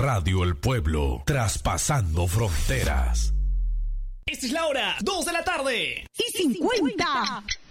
Radio El Pueblo, traspasando fronteras. Esta es la hora, 2 de la tarde. ¡Y 50!